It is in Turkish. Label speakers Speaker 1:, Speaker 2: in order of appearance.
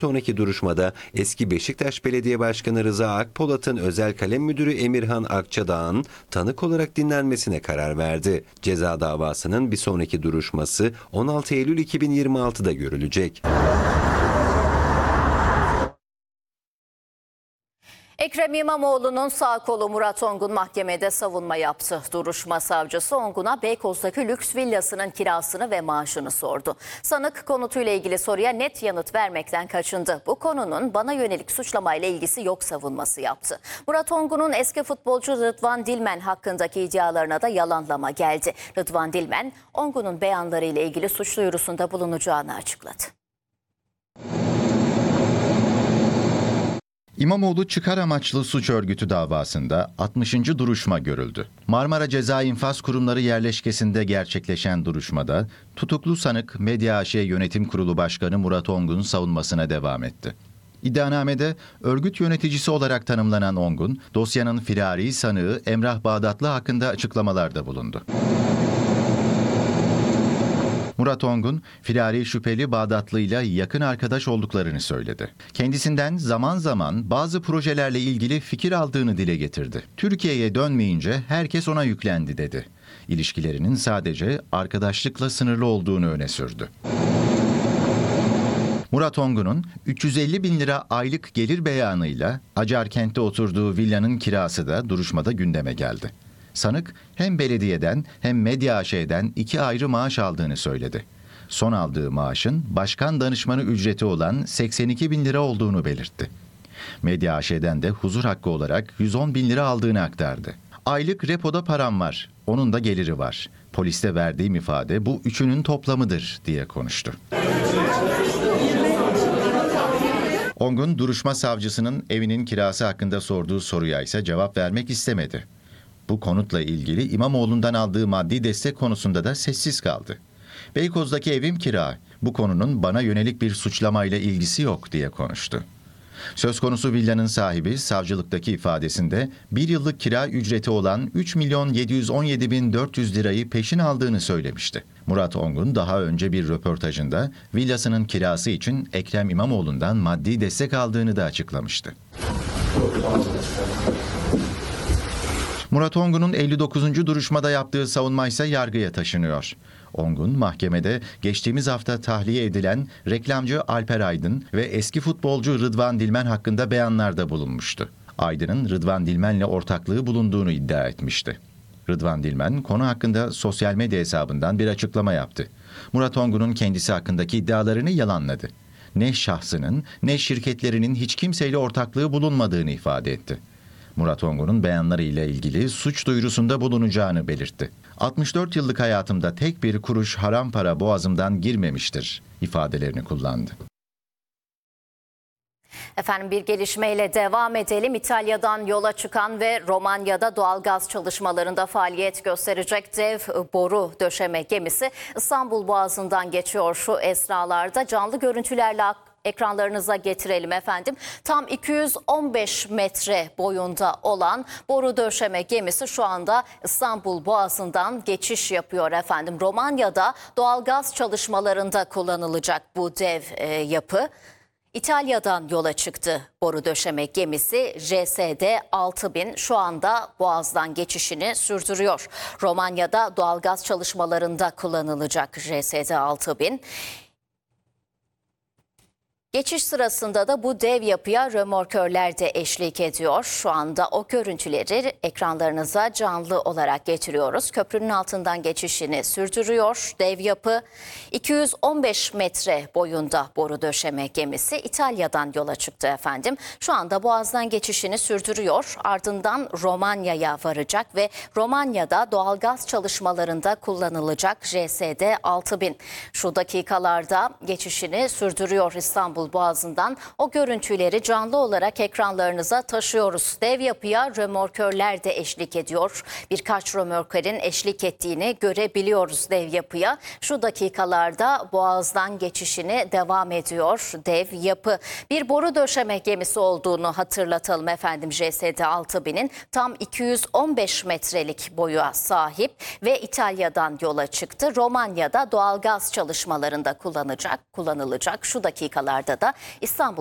Speaker 1: Sonraki duruşmada eski Beşiktaş Belediye Başkanı Rıza Akpolat'ın özel kalem müdürü Emirhan Akçadağ'ın tanık olarak dinlenmesine karar verdi. Ceza davasının bir sonraki duruşması 16 Eylül 2026'da görülecek.
Speaker 2: Ekrem İmamoğlu'nun sağ kolu Murat Ongun mahkemede savunma yaptı. Duruşma savcısı Ongun'a Beykoz'daki lüks villasının kirasını ve maaşını sordu. Sanık konutuyla ilgili soruya net yanıt vermekten kaçındı. Bu konunun bana yönelik suçlamayla ilgisi yok savunması yaptı. Murat Ongun'un eski futbolcu Rıdvan Dilmen hakkındaki iddialarına da yalanlama geldi. Rıdvan Dilmen, Ongun'un beyanlarıyla ilgili suç duyurusunda bulunacağını açıkladı.
Speaker 3: İmamoğlu çıkar amaçlı suç örgütü davasında 60. duruşma görüldü. Marmara Ceza İnfaz Kurumları yerleşkesinde gerçekleşen duruşmada tutuklu sanık Medya AŞ Yönetim Kurulu Başkanı Murat Ongun savunmasına devam etti. İddianamede örgüt yöneticisi olarak tanımlanan Ongun, dosyanın firari sanığı Emrah Bağdatlı hakkında açıklamalarda bulundu. Murat Ongun, firari şüpheli Bağdatlı'yla yakın arkadaş olduklarını söyledi. Kendisinden zaman zaman bazı projelerle ilgili fikir aldığını dile getirdi. Türkiye'ye dönmeyince herkes ona yüklendi dedi. İlişkilerinin sadece arkadaşlıkla sınırlı olduğunu öne sürdü. Murat Ongun'un 350 bin lira aylık gelir beyanıyla Acarkent'te oturduğu villanın kirası da duruşmada gündeme geldi. Sanık hem belediyeden hem Medya AŞ'den 2 ayrı maaş aldığını söyledi. Son aldığı maaşın başkan danışmanı ücreti olan 82 bin lira olduğunu belirtti. Medya AŞ'den de huzur hakkı olarak 110 bin lira aldığını aktardı. Aylık repoda param var, onun da geliri var. Poliste verdiğim ifade bu üçünün toplamıdır diye konuştu. Ongun, duruşma savcısının evinin kirası hakkında sorduğu soruya ise cevap vermek istemedi. Bu konutla ilgili İmamoğlu'ndan aldığı maddi destek konusunda da sessiz kaldı. Beykoz'daki evim kira, bu konunun bana yönelik bir suçlamayla ilgisi yok diye konuştu. Söz konusu villanın sahibi savcılıktaki ifadesinde bir yıllık kira ücreti olan 3.717.400 lirayı peşin aldığını söylemişti. Murat Ongun daha önce bir röportajında villasının kirası için Ekrem İmamoğlu'ndan maddi destek aldığını da açıklamıştı. Murat Ongun'un 59. duruşmada yaptığı savunma ise yargıya taşınıyor. Ongun, mahkemede geçtiğimiz hafta tahliye edilen reklamcı Alper Aydın ve eski futbolcu Rıdvan Dilmen hakkında beyanlarda bulunmuştu. Aydın'ın Rıdvan Dilmen'le ortaklığı bulunduğunu iddia etmişti. Rıdvan Dilmen, konu hakkında sosyal medya hesabından bir açıklama yaptı. Murat Ongun'un kendisi hakkındaki iddialarını yalanladı. Ne şahsının ne şirketlerinin hiç kimseyle ortaklığı bulunmadığını ifade etti. Murat Ongun'un beyanlarıyla ilgili suç duyurusunda bulunacağını belirtti. 64 yıllık hayatımda tek bir kuruş haram para boğazımdan girmemiştir ifadelerini kullandı.
Speaker 2: Efendim, bir gelişmeyle devam edelim. İtalya'dan yola çıkan ve Romanya'da doğalgaz çalışmalarında faaliyet gösterecek dev boru döşeme gemisi İstanbul Boğazı'ndan geçiyor şu esnalarda. Canlı görüntülerle ekranlarınıza getirelim efendim. Tam 215 metre boyunda olan boru döşeme gemisi şu anda İstanbul Boğazı'ndan geçiş yapıyor efendim. Romanya'da doğalgaz çalışmalarında kullanılacak bu dev yapı. İtalya'dan yola çıktı boru döşeme gemisi JSD 6000 şu anda Boğaz'dan geçişini sürdürüyor. Romanya'da doğalgaz çalışmalarında kullanılacak JSD 6000. Geçiş sırasında da bu dev yapıya römorkörler de eşlik ediyor. Şu anda o görüntüleri ekranlarınıza canlı olarak getiriyoruz. Köprünün altından geçişini sürdürüyor dev yapı. 215 metre boyunda boru döşeme gemisi İtalya'dan yola çıktı efendim. Şu anda Boğaz'dan geçişini sürdürüyor. Ardından Romanya'ya varacak ve Romanya'da doğalgaz çalışmalarında kullanılacak JSD 6000. Şu dakikalarda geçişini sürdürüyor İstanbul Boğazı'ndan. O görüntüleri canlı olarak ekranlarınıza taşıyoruz. Dev yapıya römorkörler de eşlik ediyor. Birkaç römorkörün eşlik ettiğini görebiliyoruz dev yapıya. Şu dakikalarda Boğaz'dan geçişini devam ediyor dev yapı. Bir boru döşeme gemisi olduğunu hatırlatalım efendim. JSD 6000'in tam 215 metrelik boya sahip ve İtalya'dan yola çıktı. Romanya'da doğalgaz çalışmalarında kullanılacak. Şu dakikalarda da İstanbul